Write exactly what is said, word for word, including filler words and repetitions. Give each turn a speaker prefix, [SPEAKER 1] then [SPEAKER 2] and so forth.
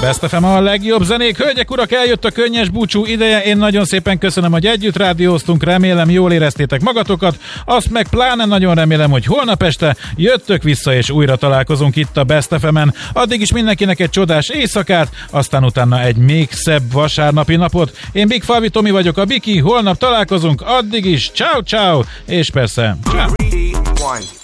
[SPEAKER 1] Best ef em a legjobb zenék. Hölgyek, urak, eljött a könnyes búcsú ideje. Én nagyon szépen köszönöm, hogy együtt rádióztunk. Remélem, jól éreztétek magatokat. Azt meg pláne nagyon remélem, hogy holnap este jöttök vissza, és újra találkozunk itt a Best ef emen. Addig is mindenkinek egy csodás éjszakát, aztán utána egy még szebb vasárnapi napot. Én Big Falvi Tomi vagyok, a Biki. Holnap találkozunk. Addig is ciao ciao, és persze ciao.